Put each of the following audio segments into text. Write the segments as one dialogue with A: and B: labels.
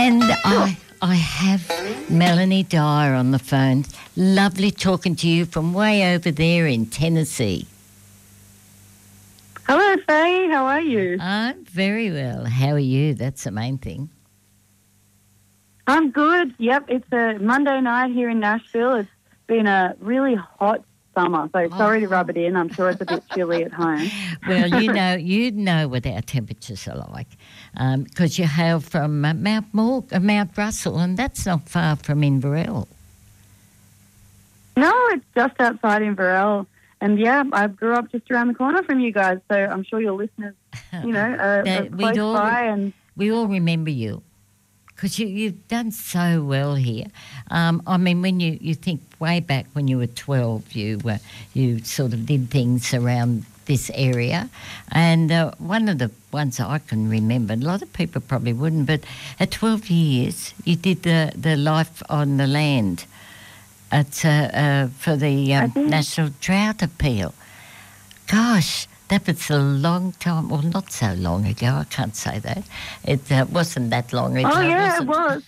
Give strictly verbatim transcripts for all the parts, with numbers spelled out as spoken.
A: And I, I have Melanie Dyer on the phone. Lovely talking to you from way over there in Tennessee.
B: Hello, Faye. How are you?
A: I'm very well. How are you? That's the main thing.
B: I'm good. Yep, it's a Monday night here in Nashville. It's been a really hot summer, so sorry to rub it in. I'm sure it's a bit chilly at home.
A: Well, you know, you know what our temperatures are like because um, you hail from uh, Mount Morg, uh, Mount Russell, and that's not far from Inverell.
B: No, it's just outside Inverell. And, yeah, I grew up just around the corner from you guys, so I'm sure your listeners, you know, are, are close
A: all,
B: by. And
A: we all remember you because you, you've done so well here. Um, I mean, when you, you think way back when you were twelve, you uh, you sort of did things around this area. And uh, one of the ones I can remember, a lot of people probably wouldn't, but at twelve years, you did the, the Life on the Land. It's uh, uh, for the um, National Drought Appeal. Gosh, that was a long time. Well, not so long ago. I can't say that. It uh, wasn't that long ago.
B: Oh, yeah,
A: it,
B: it was.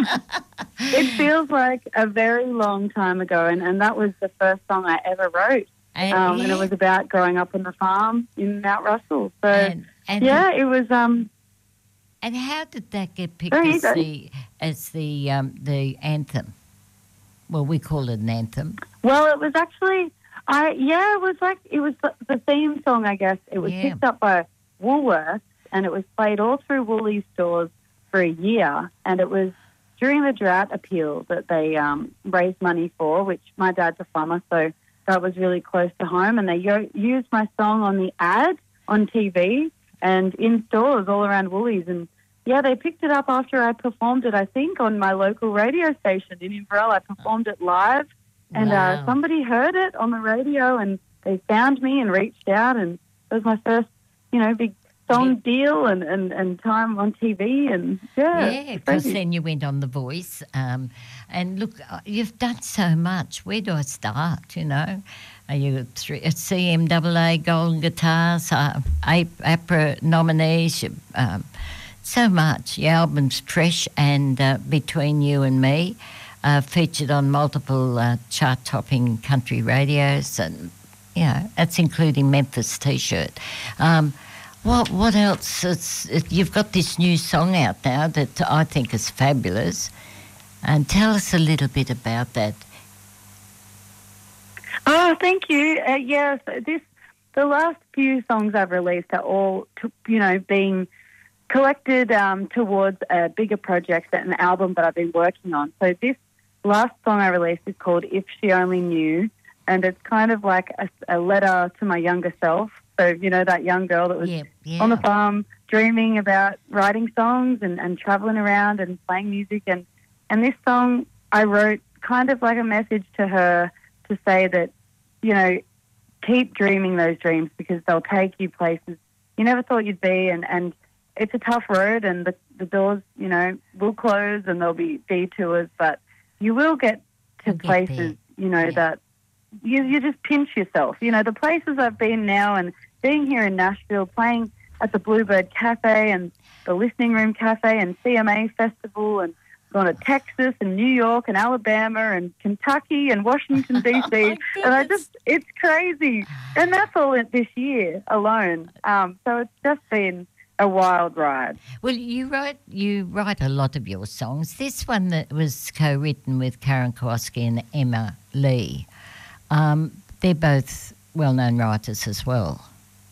B: It feels like a very long time ago, and, and that was the first song I ever wrote.
A: And,
B: um,
A: yeah.
B: and it was about growing up on the farm in Mount Russell. So,
A: and, and
B: yeah, it was... Um,
A: and how did that get picked as the, as the, um, the anthem? Well, we call it an anthem.
B: Well, it was actually, I yeah, it was like, it was the, the theme song, I guess. It was yeah. picked up by Woolworths, and it was played all through Woolies stores for a year, and it was during the drought appeal that they um, raised money for, which my dad's a farmer, so that was really close to home, and they yo- used my song on the ad on T V and in stores all around Woolies, and yeah, they picked it up after I performed it, I think, on my local radio station in Inverell. I performed it live, and
A: wow.
B: uh, somebody heard it on the radio, and they found me and reached out, and it was my first, you know, big song deal and, and, and time on T V, and yeah.
A: Yeah, because then you went on The Voice, um, and look, you've done so much. Where do I start, you know? Are you three, C M A A Golden Guitars, uh, APRA nominees, um, so much. Your album's fresh, and uh, Between You and Me, uh, featured on multiple uh, chart-topping country radios, and you know that's including Memphis T-shirt. Um, what what else? It's, it, you've got this new song out now that I think is fabulous, and tell us a little bit about that.
B: Oh, thank you. Uh, yes, this the last few songs I've released are all, to, you know, being collected um, towards a bigger project, an album that I've been working on. So this last song I released is called If She Only Knew, and it's kind of like a, a letter to my younger self. So, you know, that young girl that was
A: yeah, yeah.
B: on the farm dreaming about writing songs and, and travelling around and playing music. And, and this song I wrote kind of like a message to her to say that, you know, keep dreaming those dreams because they'll take you places you never thought you'd be, and, and it's a tough road, and the, the doors, you know, will close and there'll be detours, but you will get to
A: You'll
B: places,
A: get
B: you know,
A: yeah.
B: that you you just pinch yourself. You know, the places I've been now, and being here in Nashville, playing at the Bluebird Cafe and the Listening Room Cafe and C M A Festival, and gone to Texas and New York and Alabama and Kentucky and Washington, D C
A: Oh,
B: and I just, it's crazy. And that's all this year alone. Um, so it's just been a wild ride.
A: Well, you write you write a lot of your songs. This one that was co-written with Karen Kowalski and Emma Lee, um, they're both well-known writers as well.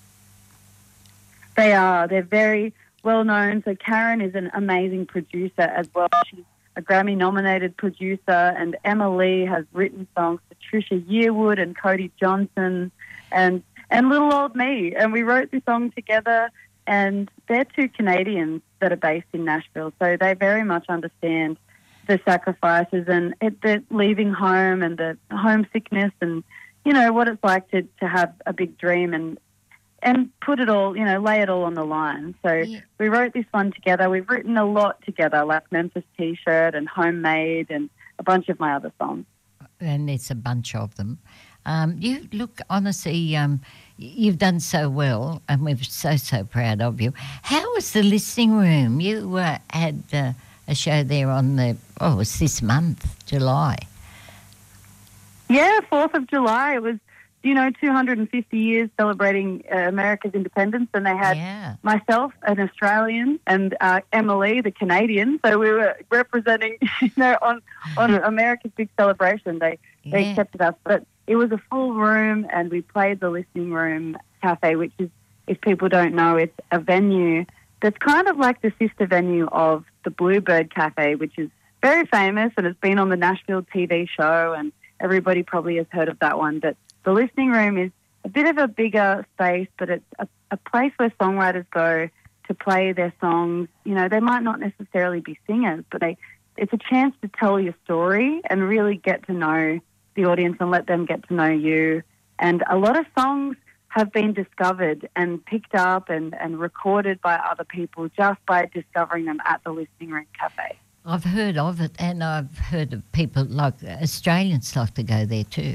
B: They are. They're very well-known. So Karen is an amazing producer as well. She's a Grammy-nominated producer, and Emma Lee has written songs for Trisha Yearwood and Cody Johnson and, and little old me. And we wrote this song together, and they're two Canadians that are based in Nashville, so they very much understand the sacrifices and it, the leaving home and the homesickness and, you know, what it's like to, to have a big dream and and put it all, you know, lay it all on the line. So
A: Yeah.
B: we wrote this one together. We've written a lot together, like Memphis T-shirt and Homemade and a bunch of my other songs.
A: And it's a bunch of them. Um, you look, honestly, um, you've done so well, and we're so, so proud of you. How was the listening room? You uh, had uh, a show there on the, oh, it's this month, July.
B: Yeah, fourth of July. It was, you know, two hundred fifty years celebrating uh, America's independence, and they had
A: Yeah.
B: myself, an Australian, and uh, Emily, the Canadian. So we were representing, you know, on, on America's big celebration. They, they
A: Yeah.
B: accepted us. But it was a full room, and we played the Listening Room Cafe, which is, if people don't know, it's a venue that's kind of like the sister venue of the Bluebird Cafe, which is very famous, and it's been on the Nashville T V show, and everybody probably has heard of that one. But the Listening Room is a bit of a bigger space, but it's a, a place where songwriters go to play their songs. You know, they might not necessarily be singers, but they it's a chance to tell your story and really get to know the audience and let them get to know you. And a lot of songs have been discovered and picked up and, and recorded by other people just by discovering them at the Listening Room Cafe.
A: I've heard of it, and I've heard of people like Australians like to go there too.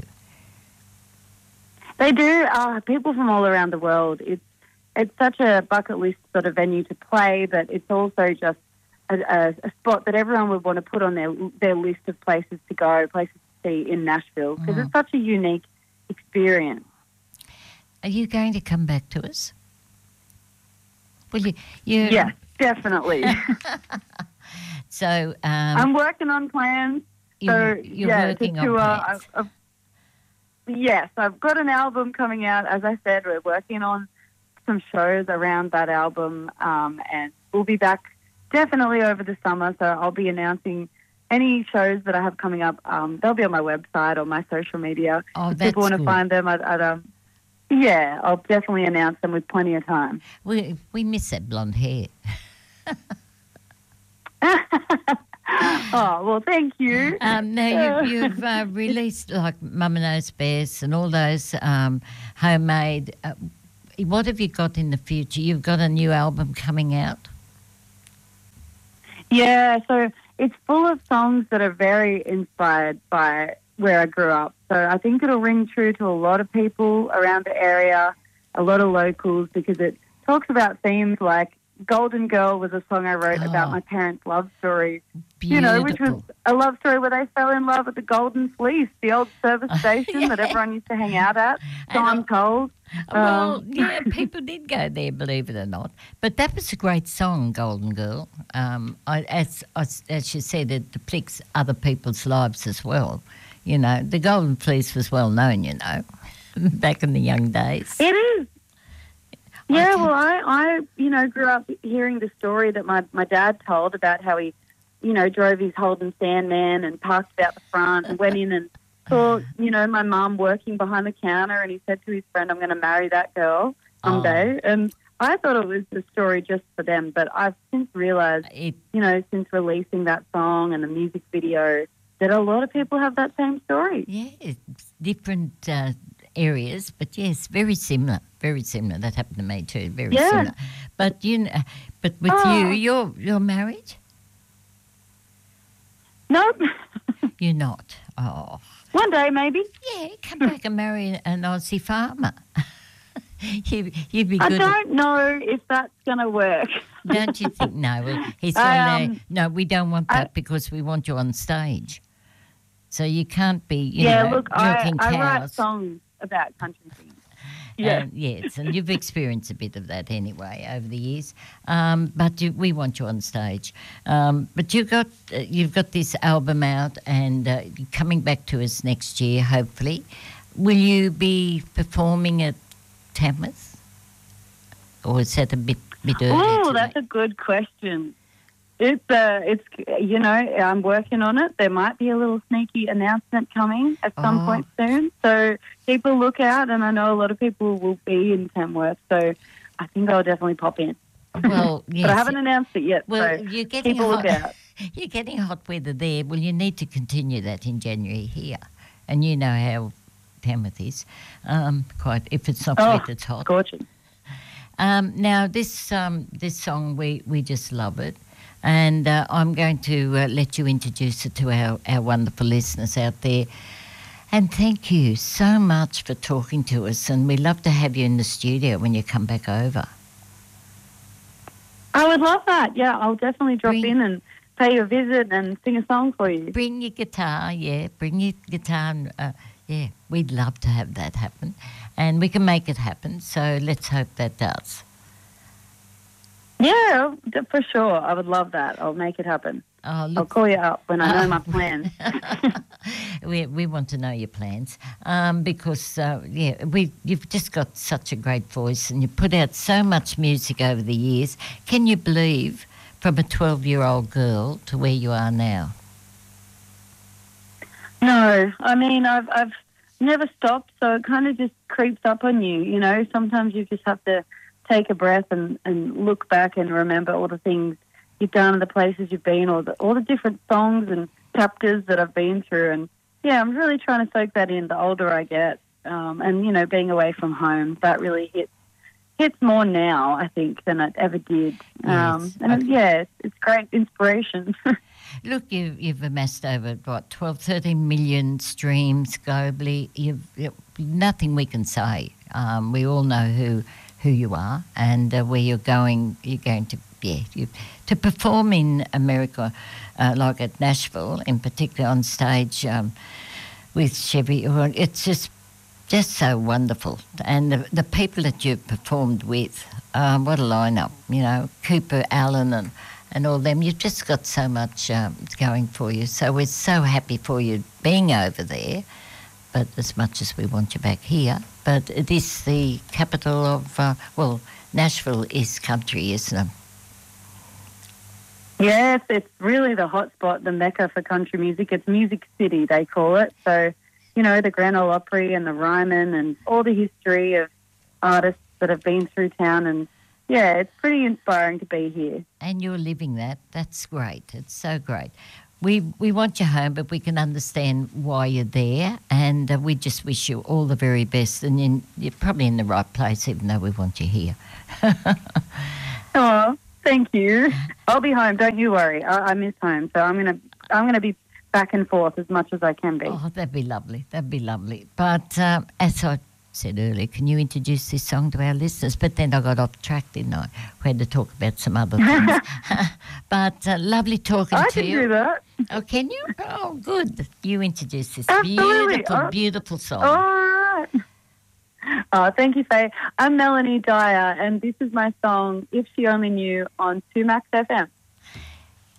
B: They do. Uh, people from all around the world. It's it's such a bucket list sort of venue to play, but it's also just a, a, a spot that everyone would want to put on their their list of places to go, places to see in Nashville, because
A: Mm.
B: it's such a unique experience.
A: Are you going to come back to us? Will you? you
B: Yeah, definitely.
A: So um,
B: I'm working on plans.
A: you,
B: so
A: you're
B: yeah,
A: working
B: to
A: on
B: tour.
A: plans.
B: I've, I've, yes, I've got an album coming out. As I said, we're working on some shows around that album, um, and we'll be back definitely over the summer. So I'll be announcing any shows that I have coming up. Um, they'll be on my website or my social media.
A: Oh,
B: if
A: that's
B: people want to
A: good.
B: find them, I'd, I'd, um, yeah, I'll definitely announce them with plenty of time.
A: We we miss that blonde hair.
B: Oh, well, thank you.
A: Um, now you've, you've uh, released like Mama Knows Best and all those um, homemade. Uh, what have you got in the future? You've got a new album coming out.
B: Yeah, so it's full of songs that are very inspired by where I grew up. So I think it'll ring true to a lot of people around the area, a lot of locals, because it talks about themes like Golden Girl was a song I wrote
A: Oh.
B: about my parents' love story,
A: Beautiful.
B: you know, which was a love story where they fell in love with the Golden Fleece, the old service station that everyone used to hang out at, so
A: And I-
B: I'm told.
A: Well,
B: Um,
A: yeah, people did go there, believe it or not. But that was a great song, Golden Girl. Um, I, as, as as you said, it depicts other people's lives as well. You know, the Golden Fleece was well known, you know, back in the young days.
B: It is. Yeah,
A: Okay.
B: well, I, I, you know, grew up hearing the story that my, my dad told about how he, you know, drove his Holden Sandman and parked out the front and went in and saw, you know, my mum working behind the counter, and he said to his friend, I'm going to marry that girl someday.
A: Oh.
B: And I thought it was a story just for them, but I've since realised,
A: It,
B: you know, since releasing that song and the music video, that a lot of people have that same story.
A: yeah, it's different uh, areas, but yes, very similar. Very similar. That happened to me too. Very
B: Yeah.
A: similar. But you, know, but with
B: Oh.
A: you, you're you're married.
B: Nope.
A: You're not. Oh,
B: One day, maybe.
A: yeah. Come back and marry an Aussie farmer. you, you'd be
B: I
A: good.
B: don't know if that's going to work.
A: Don't you think? No, well, he's
B: I,
A: on there.
B: um,
A: No, we don't want
B: I-
A: that because we want you on stage. So you can't be, you
B: yeah,
A: know,
B: look, I,
A: milking
B: I write
A: cows.
B: songs about country things. Yeah.
A: Um, yes, and you've experienced a bit of that anyway over the years. Um, but you, we want you on stage. Um, but you've got uh, you've got this album out and uh, coming back to us next year, hopefully. Will you be performing at Tamworth, or is that a bit bit early?
B: Oh,
A: to
B: that's
A: make?
B: a good question. It's uh, it's you know, I'm working on it. There might be a little sneaky announcement coming at some
A: Oh.
B: point soon. So keep a lookout, and I know a lot of people will be in Tamworth. So I think I'll definitely pop in.
A: Well, yes.
B: But I haven't announced it yet.
A: Well,
B: so
A: you're getting
B: keep a
A: hot.
B: lookout.
A: You're getting hot weather there. Well, you need to continue that in January here, and you know how Tamworth is. Um, quite if it's not
B: Oh,
A: wet, it's hot.
B: Scorching.
A: Um, now this um, this song we, we just love it, and uh, I'm going to uh, let you introduce it to our, our wonderful listeners out there. And thank you so much for talking to us, and we love to have you in the studio when you come back over.
B: I would love that. Yeah, I'll definitely drop
A: Bring-
B: in and pay you a visit and sing a song for you.
A: Bring your guitar, yeah. Bring your guitar. And, uh, yeah, we'd love to have that happen. And we can make it happen. So let's hope that does.
B: Yeah, for sure. I would love that. I'll make it happen.
A: Oh, look,
B: I'll call you up when I know my plans.
A: we we want to know your plans um, because uh, yeah, we you've just got such a great voice and you put out so much music over the years. Can you believe from a twelve-year-old girl to where you are now?
B: No, I mean I've I've never stopped, so it kind of just creeps up on you. You know, sometimes you just have to take a breath and, and look back and remember all the things you've done and the places you've been, all the all the different songs and chapters that I've been through. And yeah, I'm really trying to soak that in the older I get. Um, and, you know, being away from home, that really hits hits more now, I think, than it ever did. Um,
A: Yes.
B: and
A: Okay.
B: yeah, it's, it's great inspiration.
A: Look, you've, you've amassed over, what, twelve, thirteen million streams globally. You've, you nothing we can say. Um, we all know who who you are and uh, where you're going. You're going to, yeah, you, to perform in America, uh, like at Nashville, in particular on stage um, with Chevy. well, It's just just so wonderful. And the, the people that you've performed with, um, what a lineup, you know, Cooper, Allen and, and all them. You've just got so much um, going for you. So we're so happy for you being over there, but as much as we want you back here. But it is the capital of, uh, well, Nashville is country, isn't it?
B: Yes, it's really the hotspot, the mecca for country music. It's Music City, they call it. So, you know, the Grand Ole Opry and the Ryman and all the history of artists that have been through town. And, yeah, it's pretty inspiring to be here.
A: And you're living that. That's great. It's so great. We we want you home, but we can understand why you're there, and uh, we just wish you all the very best. And in, you're probably in the right place, even though we want you here.
B: Oh, thank you. I'll be home. Don't you worry. I, I miss home, so I'm gonna I'm gonna be back and forth as much as I can be.
A: Oh, that'd be lovely. That'd be lovely. But um, as I said earlier, can you introduce this song to our listeners? But then I got off track, didn't I? We had to talk about some other things. But uh, lovely talking
B: I
A: to
B: can
A: you.
B: do that.
A: Oh, can you? Oh, good. You introduce this
B: Absolutely.
A: beautiful,
B: Oh.
A: beautiful song.
B: All right. Oh, thank you, Faye. I'm Melanie Dyer, and this is my song "If She Only Knew" on two Max F M.